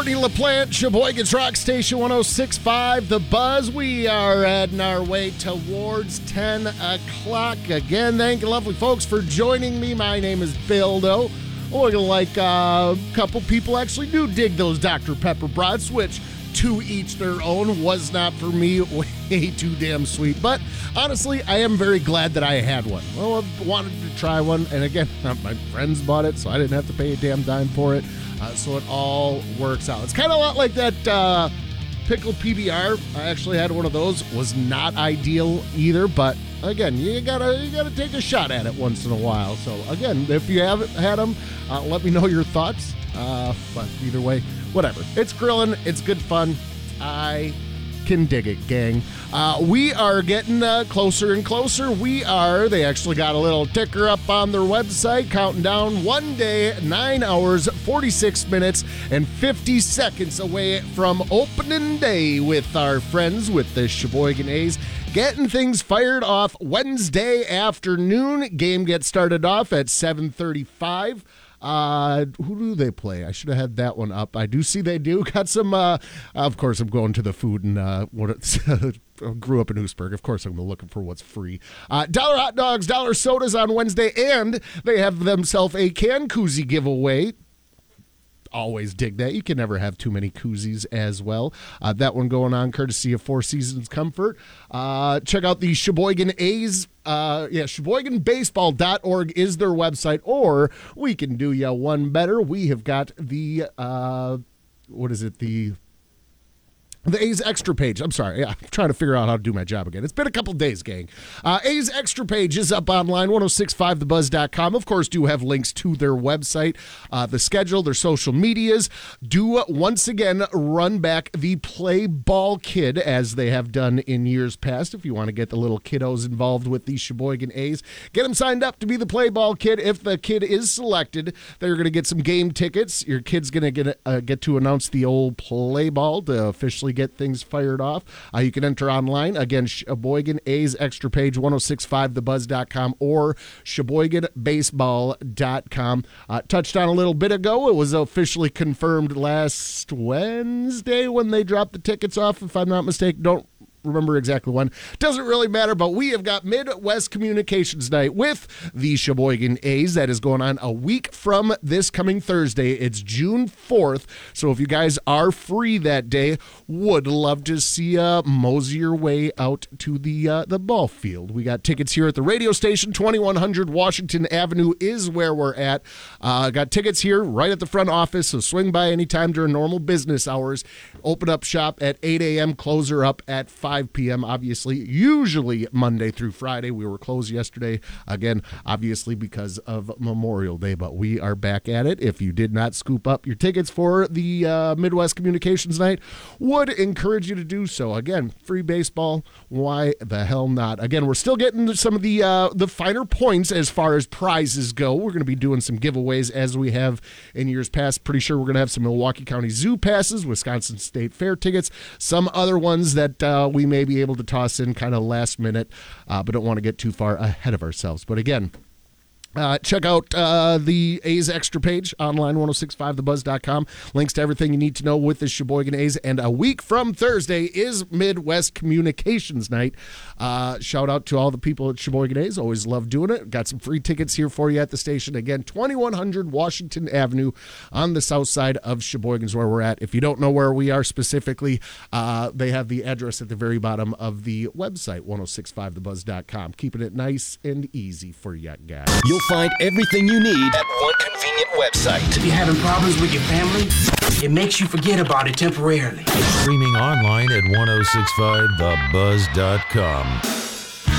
LaPlante, Sheboygan's Rock Station 106.5, The Buzz. We are heading our way towards 10 o'clock. Again, thank you, lovely folks, for joining me. My name is Bill Doe. Looking like a couple people actually do dig those Dr. Pepper brats, which, to each their own, was not for me way too damn sweet. But honestly, I am very glad that I had one. Well, I wanted to try one, and again, my friends bought it, so I didn't have to pay a damn dime for it. So it all works out. It's kind of a lot like that pickle PBR. I actually had one of those. Was not ideal either, but again, you gotta take a shot at it once in a while. So again, if you haven't had them, let me know your thoughts. But either way, whatever. It's grilling. It's good fun. I can dig it, gang. We are getting closer and closer. They actually got a little ticker up on their website counting down 1 day, 9 hours, 46 minutes, and 50 seconds away from opening day with our friends with the Sheboygan A's. Getting things fired off Wednesday afternoon. Game gets started off at 7:35. Who do they play? I should have had that one up. I do see they do. Got some, of course, I'm going to the food and grew up in Oostburg. Of course, I'm looking for what's free. Dollar hot dogs, dollar sodas on Wednesday, and they have themselves a can koozie giveaway. Always dig that. You can never have too many koozies as well. That one going on courtesy of Four Seasons Comfort. Check out the Sheboygan A's. SheboyganBaseball.org is their website, or we can do ya one better. We have got the, the A's Extra page. I'm sorry. I'm trying to figure out how to do my job again. It's been a couple days, gang. A's Extra page is up online, 1065thebuzz.com. Of course, do have links to their website, the schedule, their social medias. Do once again run back the Play Ball Kid as they have done in years past. If you want to get the little kiddos involved with the Sheboygan A's, get them signed up to be the Play Ball Kid. If the kid is selected, they're going to get some game tickets. Your kid's going to get to announce the old play ball to officially get things fired off. You can enter online. Again, Sheboygan A's Extra page, 1065thebuzz.com or SheboyganBaseball.com. Touched on a little bit ago. It was officially confirmed last Wednesday when they dropped the tickets off, if I'm not mistaken. Don't remember exactly when. Doesn't really matter, but we have got Midwest Communications Night with the Sheboygan A's. That is going on a week from this coming Thursday. It's June 4th. So if you guys are free that day, would love to see mosey your way out to the ball field. We got tickets here at the radio station. 2100 Washington Avenue is where we're at. Got tickets here right at the front office, so swing by anytime during normal business hours. Open up shop at 8 a.m., closer up at 5 p.m., obviously, usually Monday through Friday. We were closed yesterday, again, obviously because of Memorial Day, but we are back at it. If you did not scoop up your tickets for the Midwest Communications Night, would encourage you to do so. Again, free baseball, why the hell not? Again, we're still getting some of the finer points as far as prizes go. We're going to be doing some giveaways as we have in years past. Pretty sure we're going to have some Milwaukee County Zoo passes, Wisconsin State Fair tickets, some other ones that we may be able to toss in kind of last minute, but don't want to get too far ahead of ourselves. But again, check out the A's Extra page online, 1065thebuzz.com. Links to everything you need to know with the Sheboygan A's. And a week from Thursday is Midwest Communications Night. Shout out to all the people at Sheboygan A's. Always love doing it. Got some free tickets here for you at the station. Again, 2100 Washington Avenue on the south side of Sheboygan's where we're at. If you don't know where we are specifically, they have the address at the very bottom of the website, 1065thebuzz.com. Keeping it nice and easy for you guys. You'll find everything you need at one convenient website. If you're having problems with your family, it makes you forget about it temporarily. Streaming online at 1065thebuzz.com.